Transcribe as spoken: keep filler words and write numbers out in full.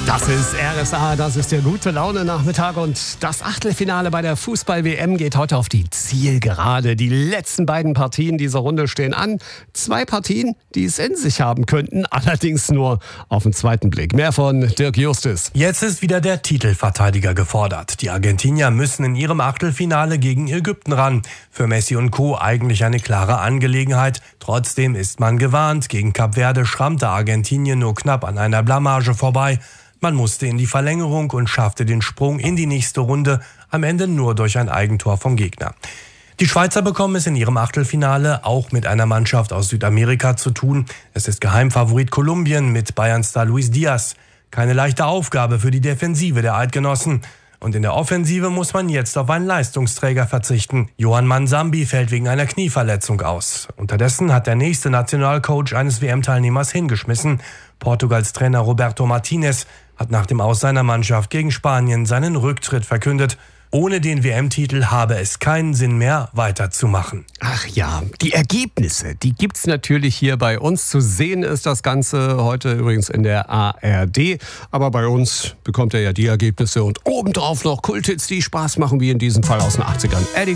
Das ist R S A, das ist der gute Laune-Nachmittag und das Achtelfinale bei der Fußball-W M geht heute auf die Zielgerade. Die letzten beiden Partien dieser Runde stehen an. Zwei Partien, die es in sich haben könnten, allerdings nur auf den zweiten Blick. Mehr von Dirk Justis. Jetzt ist wieder der Titelverteidiger gefordert. Die Argentinier müssen in ihrem Achtelfinale gegen Ägypten ran. Für Messi und Co. eigentlich eine klare Angelegenheit. Trotzdem ist man gewarnt. Gegen Kap Verde schrammte Argentinien nur knapp an einer Blamage vorbei. Man musste in die Verlängerung und schaffte den Sprung in die nächste Runde, am Ende nur durch ein Eigentor vom Gegner. Die Schweizer bekommen es in ihrem Achtelfinale auch mit einer Mannschaft aus Südamerika zu tun. Es ist Geheimfavorit Kolumbien mit Bayern-Star Luis Diaz. Keine leichte Aufgabe für die Defensive der Eidgenossen. Und in der Offensive muss man jetzt auf einen Leistungsträger verzichten. Johan Mansambi fällt wegen einer Knieverletzung aus. Unterdessen hat der nächste Nationalcoach eines W M-Teilnehmers hingeschmissen. Portugals Trainer Roberto Martinez hat nach dem Aus seiner Mannschaft gegen Spanien seinen Rücktritt verkündet. Ohne den W M-Titel habe es keinen Sinn mehr, weiterzumachen. Ach ja, die Ergebnisse, die gibt's natürlich hier bei uns. Zu sehen ist das Ganze heute übrigens in der A R D. Aber bei uns bekommt er ja die Ergebnisse und obendrauf noch Kulthits, die Spaß machen, wie in diesem Fall aus den achtzigern. Eddie